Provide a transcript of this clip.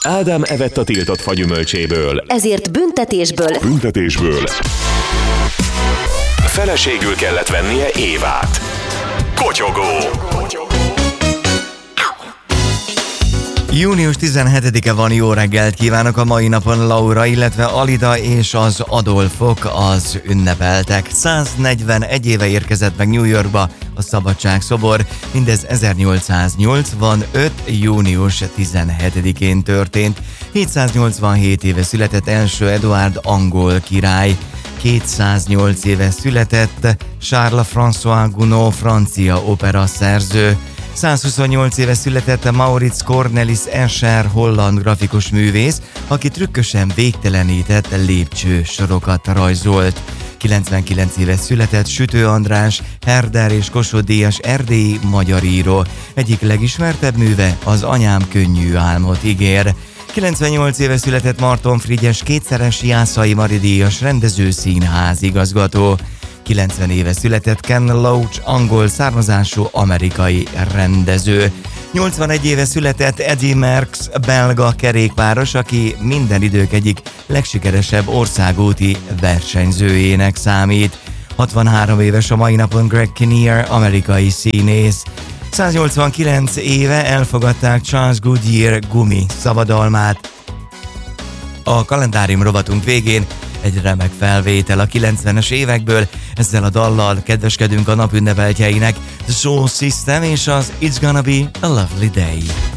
Ádám evett a tiltott fagyümölcséből. Ezért büntetésből Feleségül kellett vennie Évát. Kotyogó! Június 17-e van, jó reggelt kívánok! A mai napon Laura, illetve Alida és az Adolfok az ünnepeltek. 141 éve érkezett meg New Yorkba a Szabadságszobor, mindez 1885. június 17-én történt. 787 éve született első Eduárd angol király. 208 éve született Charles François Gounod, francia operaszerző. 128 éve született Maurits Cornelis Escher, holland grafikus művész, aki trükkösen végtelenített lépcsősorokat rajzolt. 99 éve született Sütő András, Herder és Kossuth díjas erdélyi magyar író. Egyik legismertebb műve az Anyám könnyű álmot ígér. 98 éve született Marton Frigyes, kétszeres Jászai Mari díjas rendező, színházigazgató. 90 éve született Ken Loach, angol származású amerikai rendező. 81 éve született Eddy Merckx, belga kerékpáros, aki minden idők egyik legsikeresebb országúti versenyzőjének számít. 63 éves a mai napon Greg Kinnear, amerikai színész. 189 éve elfogadták Charles Goodyear gumi szabadalmát. A kalendárium rovatunk végén egy remek felvétel a 90-es évekből. Ezzel a dallal kedveskedünk a nap ünnepeltjeinek, The Soul System és az It's Gonna Be a Lovely Day.